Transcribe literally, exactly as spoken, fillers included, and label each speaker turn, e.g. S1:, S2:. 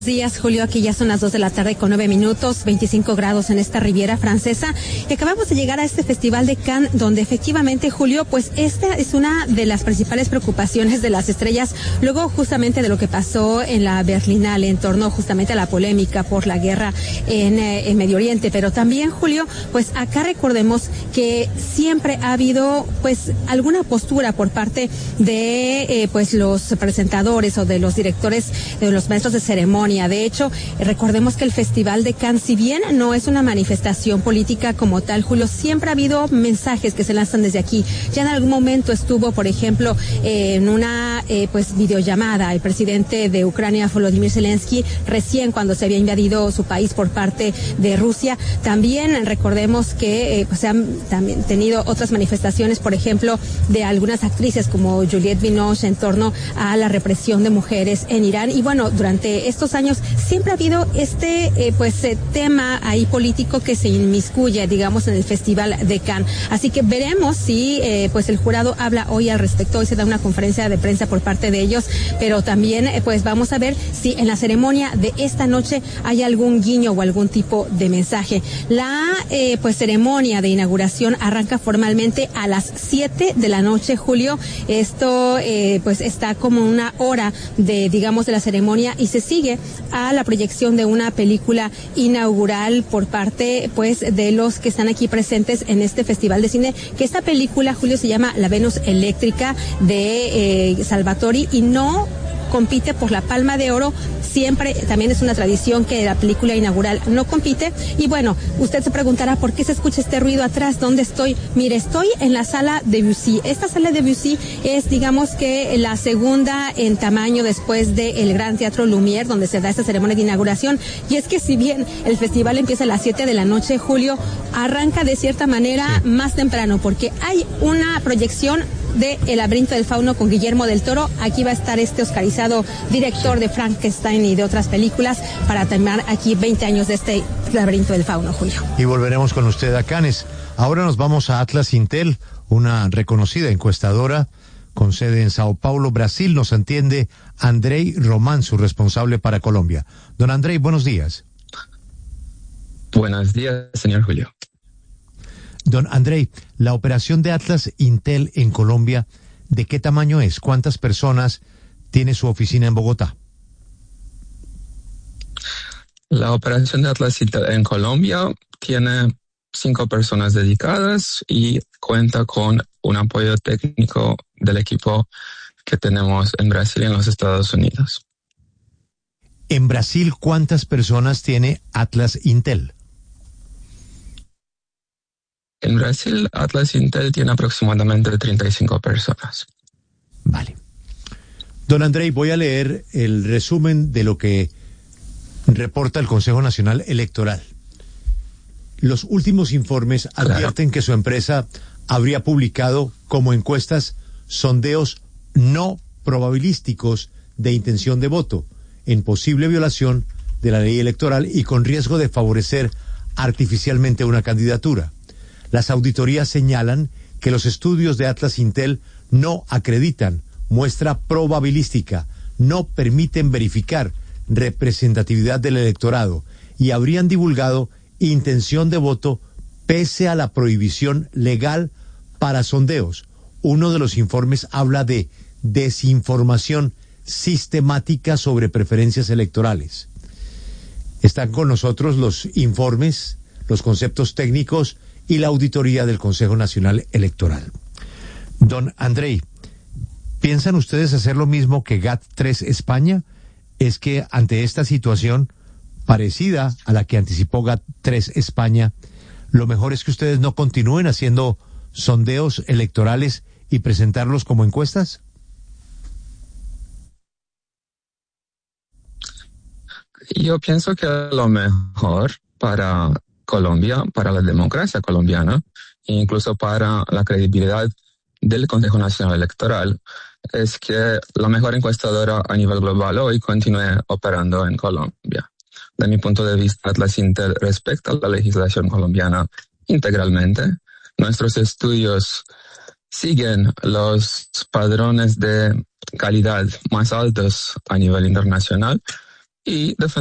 S1: Días, Julio, aquí ya son las dos de la tarde con nueve minutos, veinticinco grados en esta Riviera Francesa, y acabamos de llegar a este Festival de Cannes, donde efectivamente, Julio, pues esta es una de las principales preocupaciones de las estrellas, luego justamente de lo que pasó en la Berlinale, en torno justamente a la polémica por la guerra en, eh, en Medio Oriente, pero también, Julio, pues acá recordemos que siempre ha habido, pues, alguna postura por parte de, eh, pues, los presentadores o de los directores, de los maestros de ceremonia. De hecho, recordemos que el Festival de Cannes, si bien no es una manifestación política como tal, Julio, siempre ha habido mensajes que se lanzan desde aquí. Ya en algún momento estuvo, por ejemplo, eh, en una eh, pues videollamada el presidente de Ucrania, Volodymyr Zelensky, recién cuando se había invadido su país por parte de Rusia. También recordemos que eh, pues, se han también tenido otras manifestaciones, por ejemplo, de algunas actrices como Juliette Binoche en torno a la represión de mujeres en Irán. Y bueno, durante estos años siempre ha habido este eh, pues eh, tema ahí político que se inmiscuye, digamos, en el Festival de Cannes. Así que veremos si eh, pues el jurado habla hoy al respecto. Hoy se da una conferencia de prensa por parte de ellos, pero también eh, pues vamos a ver si en la ceremonia de esta noche hay algún guiño o algún tipo de mensaje. La eh, pues ceremonia de inauguración arranca formalmente a las siete de la noche, Julio. Esto eh, pues está como una hora de, digamos, de la ceremonia, y se sigue a la proyección de una película inaugural por parte, pues, de los que están aquí presentes en este Festival de Cine, que esta película, Julio, se llama La Venus Eléctrica, de eh, Salvatori, y no compite por la Palma de Oro. Siempre también es una tradición que la película inaugural no compite. Y bueno, usted se preguntará por qué se escucha este ruido atrás. ¿Dónde estoy? Mire, estoy en la sala Debussy. Esta sala Debussy es, digamos, que la segunda en tamaño después del Gran Teatro Lumière, donde se da esta ceremonia de inauguración. Y es que si bien el festival empieza a las siete de la noche, Julio, arranca de cierta manera más temprano, porque hay una proyección de El Laberinto del Fauno con Guillermo del Toro. Aquí va a estar este oscarizado director de Frankenstein y de otras películas para terminar aquí veinte años de este Laberinto del Fauno, Julio.
S2: Y volveremos con usted a Cannes. Ahora nos vamos a Atlas Intel, una reconocida encuestadora con sede en Sao Paulo, Brasil. Nos atiende Andrei Román, su responsable para Colombia. Don Andrei, buenos días.
S3: Buenos días, señor Julio.
S2: Don Andrei, la operación de Atlas Intel en Colombia, ¿de qué tamaño es? ¿Cuántas personas tiene su oficina en Bogotá?
S3: La operación de Atlas Intel en Colombia tiene cinco personas dedicadas y cuenta con un apoyo técnico del equipo que tenemos en Brasil y en los Estados Unidos.
S2: En Brasil, ¿cuántas personas tiene Atlas Intel?
S3: En Brasil, Atlas Intel tiene aproximadamente treinta y cinco personas.
S2: Vale. Don Andrei, voy a leer el resumen de lo que reporta el Consejo Nacional Electoral. Los últimos informes advierten claro. que su empresa habría publicado como encuestas sondeos no probabilísticos de intención de voto, en posible violación de la ley electoral y con riesgo de favorecer artificialmente una candidatura. Las auditorías señalan que los estudios de Atlas Intel no acreditan muestra probabilística, no permiten verificar representatividad del electorado y habrían divulgado intención de voto pese a la prohibición legal para sondeos. Uno de los informes habla de desinformación sistemática sobre preferencias electorales. Están con nosotros los informes, los conceptos técnicos y la auditoría del Consejo Nacional Electoral. Don Andrei, ¿piensan ustedes hacer lo mismo que G A T tres España? Es que ante esta situación parecida a la que anticipó G A T tres España, lo mejor es que ustedes no continúen haciendo sondeos electorales y presentarlos como encuestas.
S3: Yo pienso que lo mejor para Colombia, para la democracia colombiana, e incluso para la credibilidad del Consejo Nacional Electoral, es que la mejor encuestadora a nivel global hoy continúe operando en Colombia. De mi punto de vista, Atlas Intel respecta la legislación colombiana integralmente. Nuestros estudios siguen los padrones de calidad más altos a nivel internacional y defender